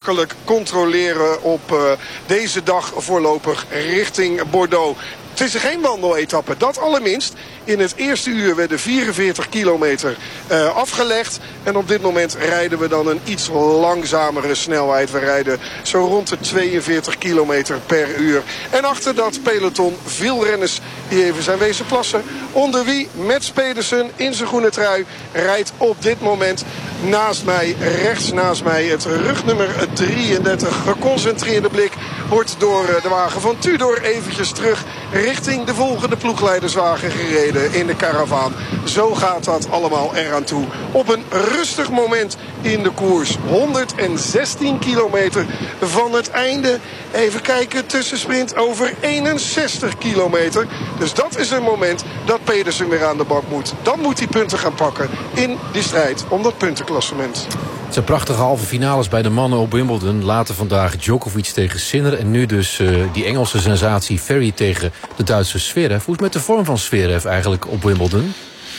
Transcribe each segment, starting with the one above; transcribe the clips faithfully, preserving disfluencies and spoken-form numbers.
makkelijk controleren op uh, deze dag voorlopig richting Bordeaux. Het is er geen wandeletappe, dat allerminst. In het eerste uur werden vierenveertig kilometer uh, afgelegd. En op dit moment rijden we dan een iets langzamere snelheid. We rijden zo rond de tweeënveertig kilometer per uur. En achter dat peloton veel renners die even zijn wezen plassen. Onder wie Mats Pedersen in zijn groene trui rijdt op dit moment naast mij, rechts naast mij. Het rugnummer drieëndertig. Geconcentreerde blik wordt door de wagen van Tudor eventjes terug richting de volgende ploegleiderswagen gereden in de karavaan. Zo gaat dat allemaal eraan toe. Op een rustig moment in de koers. honderdzestien kilometer van het einde. Even kijken, tussensprint over eenenzestig kilometer. Dus dat is een moment dat Pedersen weer aan de bak moet. Dan moet hij punten gaan pakken in die strijd om dat puntenklassement. Het zijn prachtige halve finales bij de mannen op Wimbledon. Later vandaag Djokovic tegen Sinner. En nu dus uh, die Engelse sensatie Ferry tegen de Duitse Zverev. Hoe is het met de vorm van Zverev eigenlijk op Wimbledon?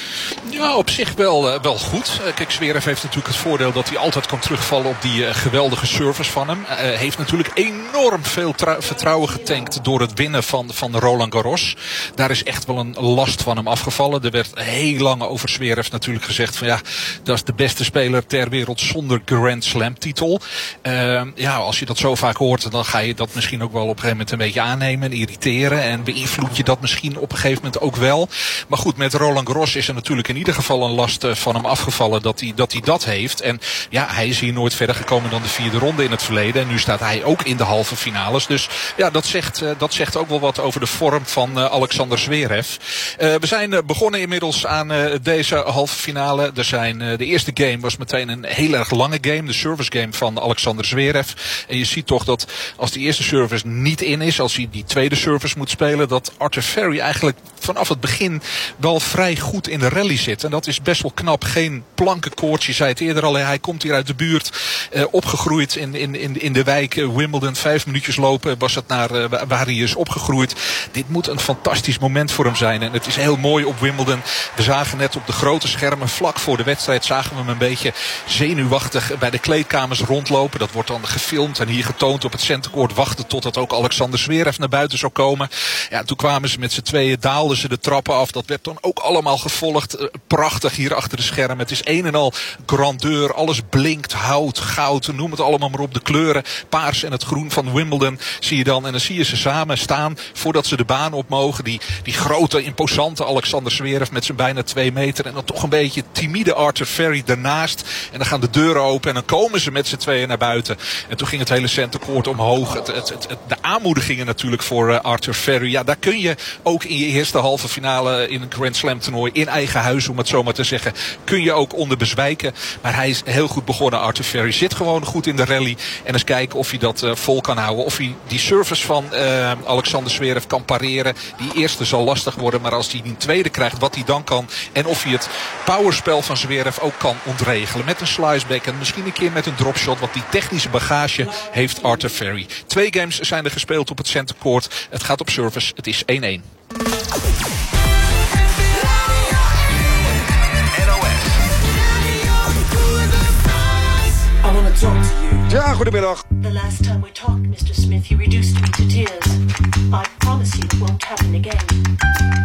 Ja, op zich wel, uh, wel goed. Uh, kijk, Zverev heeft natuurlijk het voordeel dat hij altijd kan terugvallen op die uh, geweldige service van hem. Uh, heeft natuurlijk enorm veel vertrouwen getankt door het winnen van, van Roland Garros. Daar is echt wel een last van hem afgevallen. Er werd heel lang over Zverev natuurlijk gezegd van ja, dat is de beste speler ter wereld zonder Grand Slam titel. Uh, ja, als je dat zo vaak hoort, dan ga je dat misschien ook wel op een gegeven moment een beetje aannemen en irriteren. En beïnvloed je dat misschien op een gegeven moment ook wel. Maar goed, met Roland Garros is er natuurlijk in ieder geval een last van hem afgevallen dat hij, dat hij dat heeft. En ja, hij is hier nooit verder gekomen dan de vierde ronde in het verleden. En nu staat hij ook in de halve finales. Dus ja, dat zegt, dat zegt ook wel wat over de vorm van uh, Alexander Zverev. Uh, we zijn uh, begonnen inmiddels aan uh, deze halve finale. Er zijn, uh, de eerste game was meteen een heel erg lange game. De service game van Alexander Zverev. En je ziet toch dat als die eerste service niet in is, als hij die tweede service moet spelen, dat Arthur Ferry eigenlijk vanaf het begin wel vrij goed in de rally zit. En dat is best wel knap. Geen plankenkoorts. Je zei het eerder al. Hij komt hier uit de buurt. Uh, opgegroeid in, in, in, in de wijk uh, Wimbledon. Vijf minuutjes lopen was het naar uh, waar hij is opgegroeid. Dit moet een fantastisch moment voor hem zijn. En het is heel mooi op Wimbledon. We zagen net op de grote schermen vlak voor de wedstrijd zagen we hem een beetje zenuwachtig bij de kleedkamers rondlopen. Dat wordt dan gefilmd en hier getoond op het centercourt. Wachten totdat ook Alexander Zverev naar buiten zou komen. Ja, toen kwamen ze met z'n tweeën, daalden ze de trappen af. Dat werd dan ook allemaal gevolgd. Uh, prachtig hier achter de schermen. Het is een en al grandeur. Alles blinkt, hout, goud. Noem het allemaal maar op. De kleuren, paars en het groen van Wimbledon zie je dan. En dan zie je ze samen staan voordat ze de baan op mogen. Die, die grote, imposante Alexander Zverev met zijn bijna twee meter. En dan toch een beetje timide Arthur Ferry daarnaast. En dan gaan de deuren open en dan komen ze met z'n tweeën naar buiten. En toen ging het hele centercourt omhoog. Het, het, het, het, de aanmoedigingen natuurlijk voor uh, Arthur Ferry. Ja, daar kun je ook in je eerste halve finale in een Grand Slam toernooi in eigen huis, om het zo maar te zeggen, kun je ook onder bezwijken. Maar hij is heel goed begonnen. Arthur Ferry zit gewoon goed in de rally. En eens kijken of hij dat uh, vol kan houden. Of hij die service van uh, Alexander Zverev kan pareren. Die eerste zal lastig worden. Maar als hij die tweede krijgt, wat hij dan kan. En of hij het powerspel van Zverev ook kan ontregelen. Met een sliceback en misschien een keer met een dropshot. Want die technische bagage heeft Arthur Ferry. Twee games zijn er gespeeld op het centercourt. Het gaat op service. Het is één-één. Ja, goedemiddag. The last time we talked, mister Smith, you reduced me to tears. I promise you it won't happen again.